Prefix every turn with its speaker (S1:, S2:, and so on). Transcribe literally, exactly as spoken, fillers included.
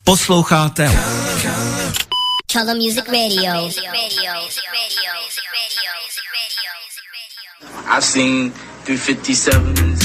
S1: Posloucháte
S2: Color Music Radio.
S3: I seen three fifty-sevens